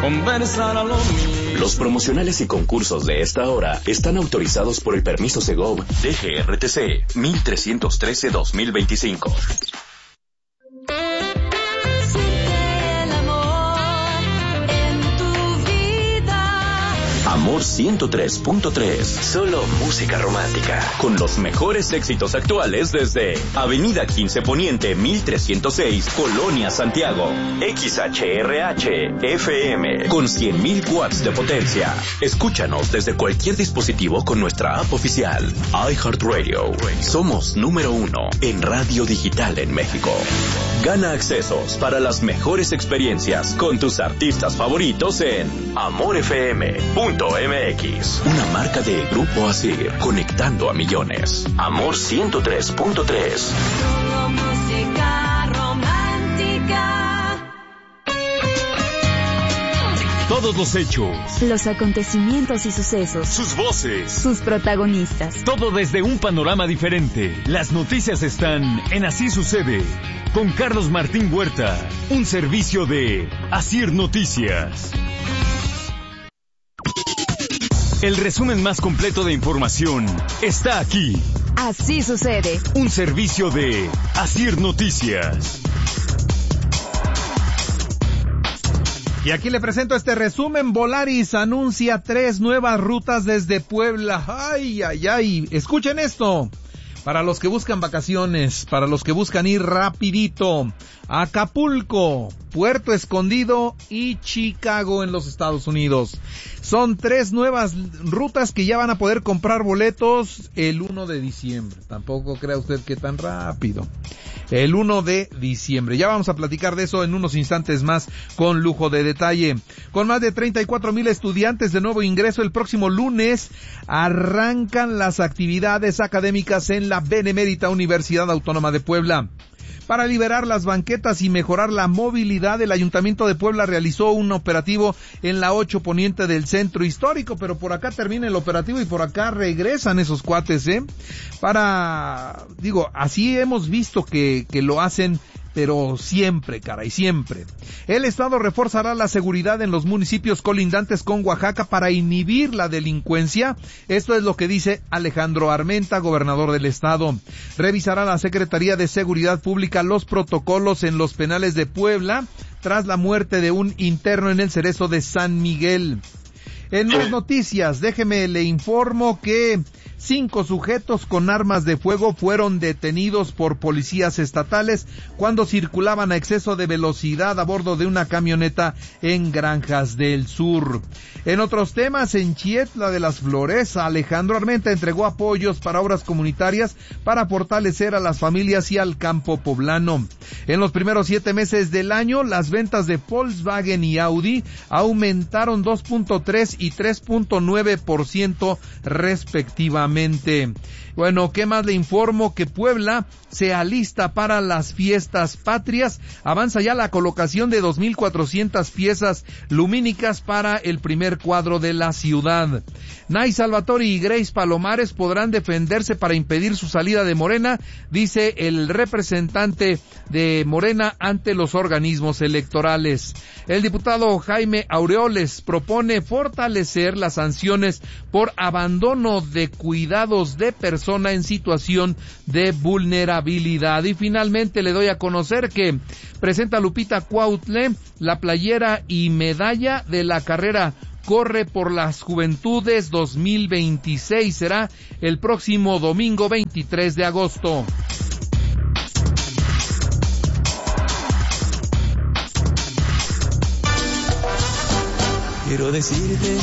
conversar a lo mío. Los promocionales y concursos de esta hora están autorizados por el permiso Segov DGRTC 1313-2025. Amor 103.3, solo música romántica, con los mejores éxitos actuales desde Avenida 15 Poniente 1306, Colonia Santiago. XHRH FM, con 100.000 watts de potencia. Escúchanos desde cualquier dispositivo con nuestra app oficial, iHeartRadio. Somos número 1 en radio digital en México. Gana accesos para las mejores experiencias con tus artistas favoritos en amorfm.mx, una marca de Grupo Asir, conectando a millones. Amor 103.3. Solo música romántica. Todos los hechos, los acontecimientos y sucesos, sus voces, sus protagonistas. Todo desde un panorama diferente. Las noticias están en Así Sucede, con Carlos Martín Huerta, un servicio de Asir Noticias. El resumen más completo de información está aquí. Así Sucede, un servicio de Asir Noticias. Y aquí le presento este resumen. Volaris anuncia 3 nuevas rutas desde Puebla. ¡Ay, ay, ay! Escuchen esto. Para los que buscan vacaciones, para los que buscan ir rapidito, Acapulco, Puerto Escondido y Chicago en los Estados Unidos. Son 3 nuevas rutas que ya van a poder comprar boletos el 1 de diciembre. Tampoco crea usted que tan rápido. El 1 de diciembre. Ya vamos a platicar de eso en unos instantes más con lujo de detalle. Con más de 34,000 estudiantes de nuevo ingreso, el próximo lunes arrancan las actividades académicas en la Benemérita Universidad Autónoma de Puebla. Para liberar las banquetas y mejorar la movilidad, el Ayuntamiento de Puebla realizó un operativo en la 8 Poniente del Centro Histórico, pero por acá termina el operativo y por acá regresan esos cuates, así hemos visto que lo hacen, pero siempre, caray, siempre. El Estado reforzará la seguridad en los municipios colindantes con Oaxaca para inhibir la delincuencia. Esto es lo que dice Alejandro Armenta, gobernador del Estado. Revisará la Secretaría de Seguridad Pública los protocolos en los penales de Puebla tras la muerte de un interno en el Cerezo de San Miguel. En más noticias, déjeme le informo que 5 sujetos con armas de fuego fueron detenidos por policías estatales cuando circulaban a exceso de velocidad a bordo de una camioneta en Granjas del Sur. En otros temas, en Chietla de las Flores, Alejandro Armenta entregó apoyos para obras comunitarias para fortalecer a las familias y al campo poblano. En los primeros 7 meses del año, las ventas de Volkswagen y Audi aumentaron 2.3 y 3.9% respectivamente. Bueno, ¿qué más le informo? Que Puebla se alista para las fiestas patrias. Avanza ya la colocación de 2,400 piezas lumínicas para el primer cuadro de la ciudad. Nay Salvatori y Grace Palomares podrán defenderse para impedir su salida de Morena, dice el representante de Morena ante los organismos electorales. El diputado Jaime Aureoles propone fortalecer las sanciones por abandono de cuidados de persona en situación de vulnerabilidad. Y finalmente le doy a conocer que presenta Lupita Cuautle la playera y medalla de la carrera Corre por las Juventudes 2026. Será el próximo domingo 23 de agosto. Quiero decirte